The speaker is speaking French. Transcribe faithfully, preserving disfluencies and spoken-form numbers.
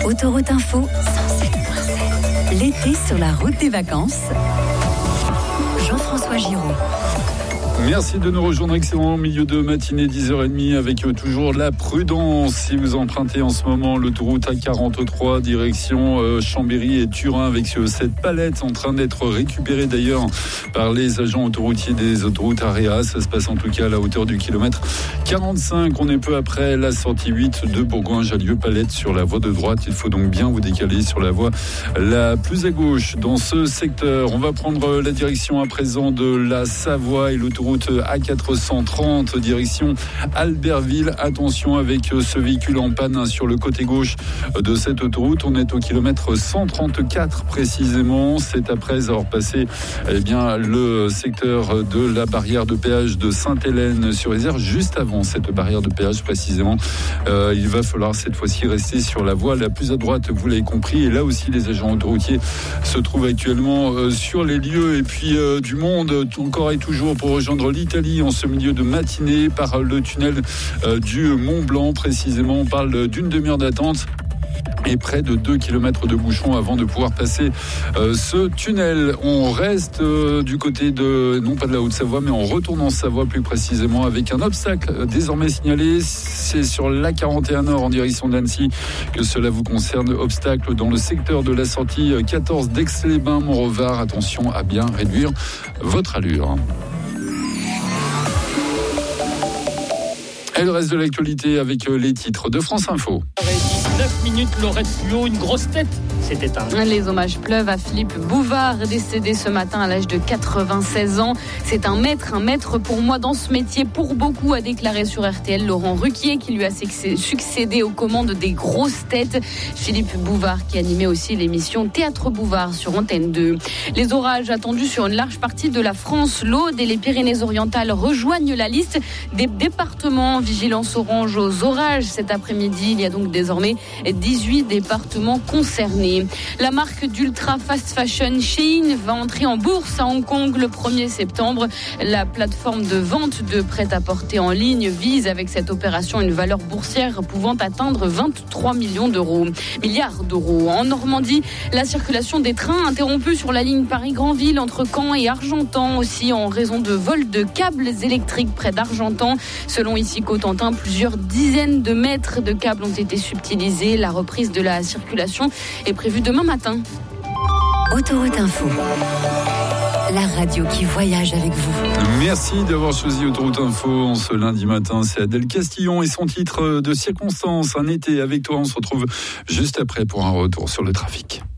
Autoroute Info, cent sept virgule sept. L'été sur la route des vacances. Jean-François Giraud. Merci de nous rejoindre, excellent milieu de matinée, dix heures trente, avec toujours la prudence. Si vous empruntez en ce moment l'autoroute A quarante-trois, direction euh, Chambéry et Turin, avec euh, cette palette en train d'être récupérée d'ailleurs par les agents autoroutiers des autoroutes AREA. Ça se passe en tout cas à la hauteur du kilomètre quarante-cinq. On est peu après la sortie huit de Bourgoin-Jallieu, palette sur la voie de droite. Il faut donc bien vous décaler sur la voie la plus à gauche dans ce secteur. On va prendre la direction à présent de la Savoie et l'autoroute A quatre cent trente, direction Albertville. Attention avec ce véhicule en panne sur le côté gauche de cette autoroute. On est au kilomètre cent trente-quatre précisément. C'est après avoir passé eh bien, le secteur de la barrière de péage de Sainte-Hélène-sur-Isère. Juste avant cette barrière de péage précisément, euh, il va falloir cette fois-ci rester sur la voie la plus à droite, vous l'avez compris. Et là aussi, les agents autoroutiers se trouvent actuellement euh, sur les lieux. Et puis euh, du monde, encore et toujours, pour rejoindre l'Italie en ce milieu de matinée par le tunnel euh, du Mont Blanc. Précisément, on parle d'une demi-heure d'attente et près de deux kilomètres de bouchons avant de pouvoir passer euh, ce tunnel. On reste euh, du côté de, non pas de la Haute-Savoie, mais on retourne en Savoie plus précisément avec un obstacle euh, désormais signalé. C'est sur l'A quarante et un Nord en direction d'Annecy que cela vous concerne. Obstacle dans le secteur de la sortie quatorze d'Aix-les-Bains, Montrevard. Attention à bien réduire votre allure. Et le reste de l'actualité avec les titres de France Info. neuf minutes, Laurette Puot, une grosse tête. C'était un... Les hommages pleuvent à Philippe Bouvard, décédé ce matin à l'âge de quatre-vingt-seize ans. C'est un maître, un maître pour moi dans ce métier, pour beaucoup, a déclaré sur R T L Laurent Ruquier, qui lui a succédé aux commandes des grosses têtes. Philippe Bouvard qui animait aussi l'émission Théâtre Bouvard sur Antenne deux. Les orages attendus sur une large partie de la France. L'Aude et les Pyrénées-Orientales rejoignent la liste des départements vigilance orange aux orages cet après-midi. Il y a donc désormais dix-huit départements concernés. La marque d'ultra fast fashion Shein va entrer en bourse à Hong Kong le premier septembre. La plateforme de vente de prêt-à-porter en ligne vise avec cette opération une valeur boursière pouvant atteindre vingt-trois millions d'euros, milliards d'euros. En Normandie, la circulation des trains interrompue sur la ligne Paris-Granville entre Caen et Argentan, aussi en raison de vols de câbles électriques près d'Argentan. Selon ici Cotentin, plusieurs dizaines de mètres de câbles ont été subtilisés. La reprise de la circulation est prévue demain matin. Autoroute Info, la radio qui voyage avec vous. Merci d'avoir choisi Autoroute Info en ce lundi matin. C'est Adèle Castillon et son titre de circonstance. Un été avec toi. On se retrouve juste après pour un retour sur le trafic.